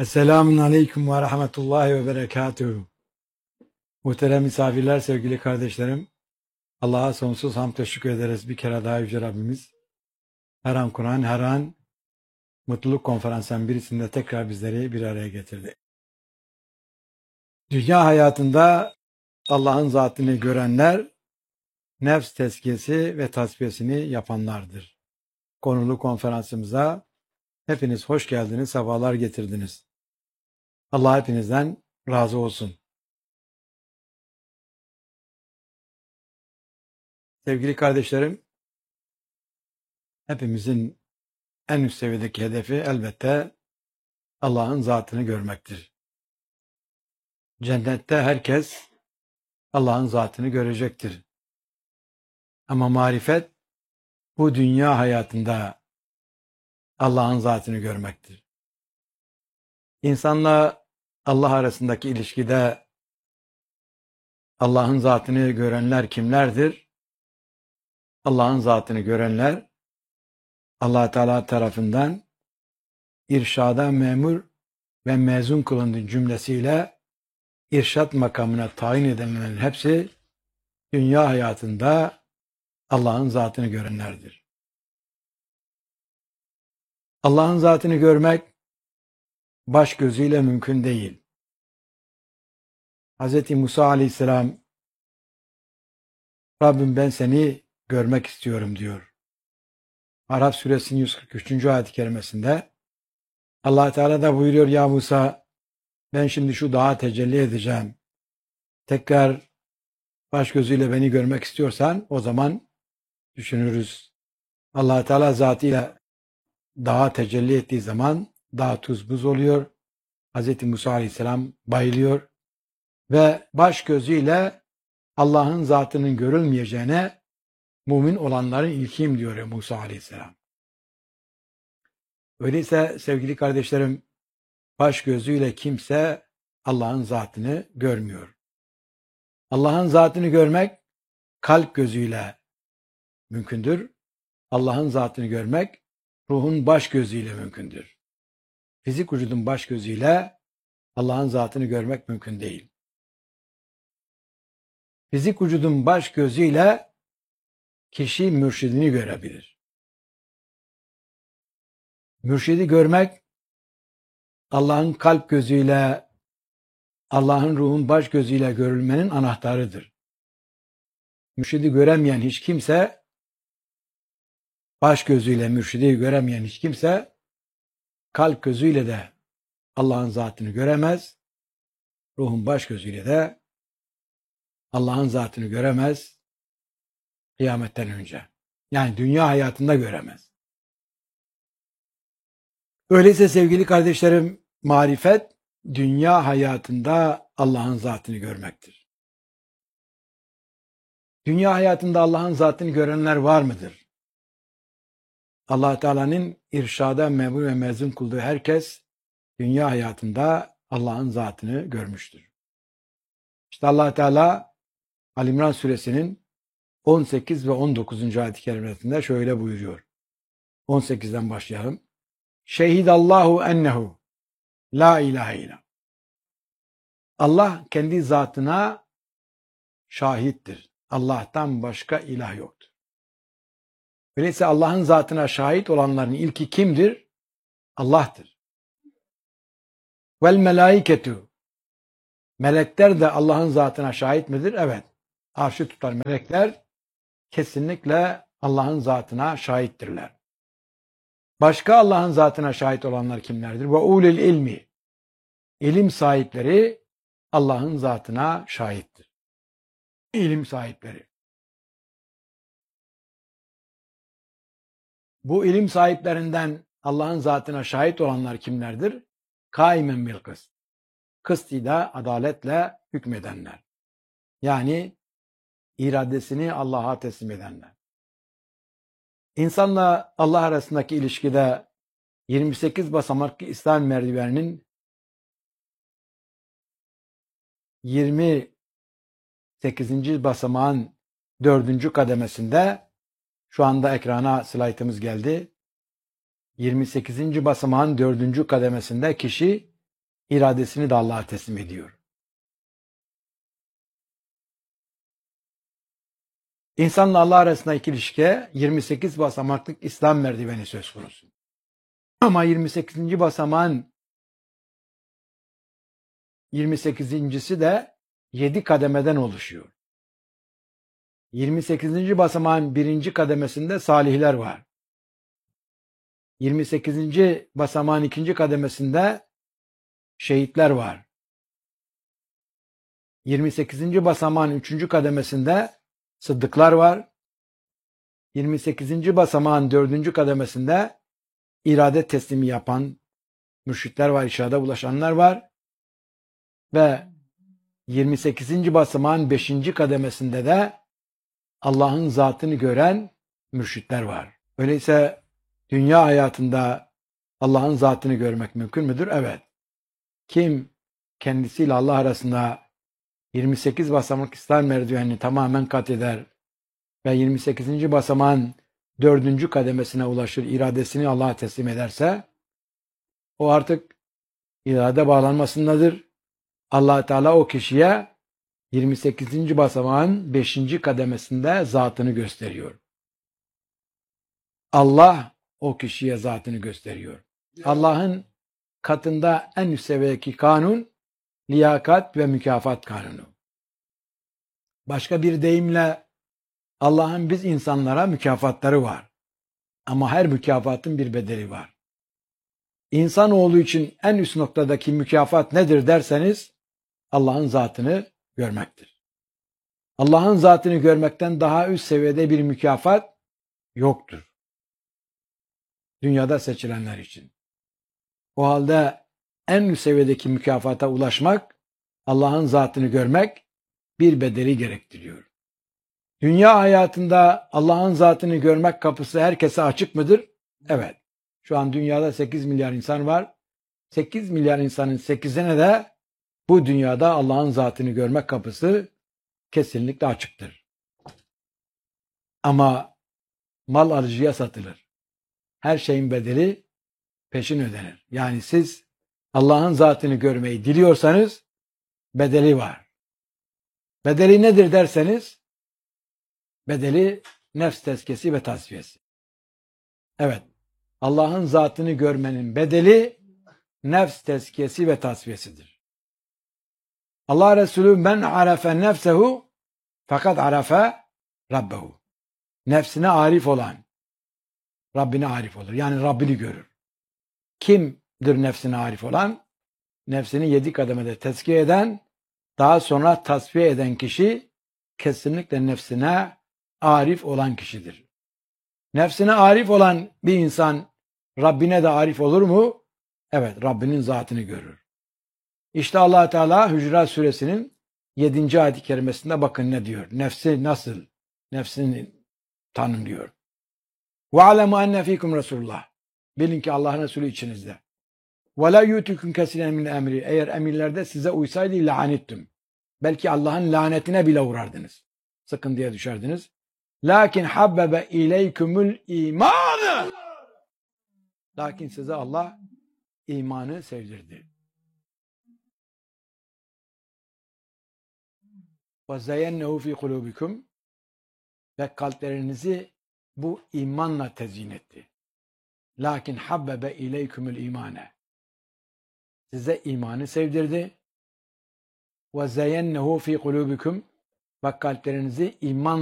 Esselamun Aleyküm ve Rahmetullahi ve Berekatuhu. Muhterem misafirler, sevgili kardeşlerim, Allah'a sonsuz hamd ve şükür ederiz bir kere daha Yüce Rabbimiz. Her an Kur'an, her an mutluluk konferansının birisinde tekrar bizleri bir araya getirdi. Dünya hayatında Allah'ın zatını görenler, nefs tezkiyesi ve tasfiyesini yapanlardır. Konulu konferansımıza hepiniz hoş geldiniz, sefalar getirdiniz. Allah hepinizden razı olsun. Sevgili kardeşlerim, hepimizin en üst seviyedeki hedefi elbette Allah'ın zatını görmektir. Cennette herkes Allah'ın zatını görecektir. Ama marifet bu dünya hayatında Allah'ın zatını görmektir. İnsanla Allah arasındaki ilişkide Allah'ın zatını görenler kimlerdir? Allah'ın zatını görenler Allah Teala tarafından irşada memur ve mezun kılındığı cümlesiyle irşat makamına tayin edilenlerin hepsi dünya hayatında Allah'ın zatını görenlerdir. Allah'ın zatını görmek baş gözüyle mümkün değil. Hz. Musa aleyhisselam Rabbim ben seni görmek istiyorum diyor. Araf suresinin 143. ayet-i kerimesinde Allah Teala da buyuruyor, ya Musa ben şimdi şu dağa tecelli edeceğim. Tekrar baş gözüyle beni görmek istiyorsan o zaman düşünürüz. Allah Teala zatıyla dağa tecelli ettiği zaman dağ tuz buz oluyor. Hz. Musa aleyhisselam bayılıyor ve baş gözüyle Allah'ın zatının görülmeyeceğine mümin olanların ilkiyim diyor Musa aleyhisselam. Öyleyse sevgili kardeşlerim, baş gözüyle kimse Allah'ın zatını görmüyor. Allah'ın zatını görmek kalp gözüyle mümkündür. Allah'ın zatını görmek ruhun baş gözüyle mümkündür. Fizik vücudun baş gözüyle Allah'ın zatını görmek mümkün değil. Fizik vücudun baş gözüyle kişi mürşidini görebilir. Mürşidi görmek Allah'ın kalp gözüyle, Allah'ın ruhun baş gözüyle görülmenin anahtarıdır. Mürşidi göremeyen hiç kimse, baş gözüyle mürşidi göremeyen hiç kimse, kalp gözüyle de Allah'ın zatını göremez, ruhun baş gözüyle de Allah'ın zatını göremez kıyametten önce. Yani dünya hayatında göremez. Öyleyse sevgili kardeşlerim, marifet dünya hayatında Allah'ın zatını görmektir. Dünya hayatında Allah'ın zatını görenler var mıdır? Allah Teala'nın irşada memur ve mezun kıldığı herkes dünya hayatında Allah'ın zatını görmüştür. İşte Allah Teala Ali İmran suresinin 18 ve 19. ayet-i kerimelerinde şöyle buyuruyor. 18'den başlayalım. Şehidallahu ennehu la ilahe illallah. Allah kendi zatına şahittir. Allah'tan başka ilah yoktur. Öyleyse Allah'ın zatına şahit olanların ilki kimdir? Allah'tır. Vel melaiketu. Melekler de Allah'ın zatına şahit midir? Evet. Arşı tutan melekler kesinlikle Allah'ın zatına şahittirler. Başka Allah'ın zatına şahit olanlar kimlerdir? Ve ulul ilmi. İlim sahipleri Allah'ın zatına şahittir. İlim sahipleri. Bu ilim sahiplerinden Allah'ın zatına şahit olanlar kimlerdir? Kaimen bil kıst. Kıst ile adaletle hükmedenler. Yani iradesini Allah'a teslim edenler. İnsanla Allah arasındaki ilişkide 28 basamaklı İslam merdiveninin 28. basamağın 4. kademesinde şu anda ekrana slaytımız geldi. 28. basamağın 4. kademesinde kişi iradesini de Allah'a teslim ediyor. İnsanla Allah arasındaki ilişkiye 28 basamaklık İslam merdiveni söz konusu. Ama 28. basamağın 28.'si de 7 kademeden oluşuyor. 28. basamağın 1. kademesinde salihler var. 28. basamağın 2. kademesinde şehitler var. 28. basamağın 3. kademesinde sıddıklar var. 28. basamağın 4. kademesinde irade teslimi yapan mürşitler var, irşada ulaşanlar var. Ve 28. basamağın 5. kademesinde de Allah'ın zatını gören mürşitler var. Öyleyse dünya hayatında Allah'ın zatını görmek mümkün müdür? Evet. Kim kendisiyle Allah arasında 28 basamak İslam merdivenini tamamen kat eder ve 28. basamağın 4. kademesine ulaşır, iradesini Allah'a teslim ederse, o artık irade bağlanmasındadır. Allah Teala o kişiye 28. basamağın 5. kademesinde zatını gösteriyor. Allah o kişiye zatını gösteriyor. Allah'ın katında en üst seviyedeki kanun, liyakat ve mükafat kanunu. Başka bir deyimle Allah'ın biz insanlara mükafatları var. Ama her mükafatın bir bedeli var. İnsanoğlu için en üst noktadaki mükafat nedir derseniz, Allah'ın zatını görmektir. Allah'ın zatını görmekten daha üst seviyede bir mükafat yoktur. Dünyada seçilenler için. O halde en üst seviyedeki mükafata ulaşmak, Allah'ın zatını görmek bir bedeli gerektiriyor. Dünya hayatında Allah'ın zatını görmek kapısı herkese açık mıdır? Evet. Şu an dünyada 8 milyar insan var. 8 milyar insanın 8'ine de bu dünyada Allah'ın zatını görmek kapısı kesinlikle açıktır. Ama mal alıcıya satılır. Her şeyin bedeli peşin ödenir. Yani siz Allah'ın zatını görmeyi diliyorsanız bedeli var. Bedeli nedir derseniz, bedeli nefs tezkiyesi ve tasfiyesi. Evet, Allah'ın zatını görmenin bedeli nefs tezkiyesi ve tasfiyesidir. Allah Resulü men arafe nefsehu fakat arafe rabbehu. Nefsine arif olan Rabbine arif olur. Yani Rabbini görür. Kimdir nefsine arif olan? Nefsini 7 kademede tezkiye eden, daha sonra tasfiye eden kişi kesinlikle nefsine arif olan kişidir. Nefsine arif olan bir insan Rabbine de arif olur mu? Evet, Rabbinin zatını görür. İşte Allah Teala Hücurat Suresinin 7. ayet-i kerimesinde bakın ne diyor. Nefsi nasıl? Nefsini tanın diyor. وَعَلَمُوا اَنَّ ف۪يكُمْ Resulullah. Bilin ki Allah'ın Resulü içinizde. وَلَا يُؤْتِكُمْ كَسِيرًا مِنْ emri. Eğer emirlerde size uysaydı lanettim. Belki Allah'ın lanetine bile uğrardınız. Sıkıntıya düşerdiniz. Lakin habbebe ileykumul iman. Lakin size Allah imanı sevdirdi. Ve zeyyennehu fi kulubikum. Ve kalplerinizi bu imanla tezyin etti. Lakin habbebe ileykumul imane. Size imanı sevdirdi. Ve zeyyennehu fi kulubikum. Ve kalplerinizi iman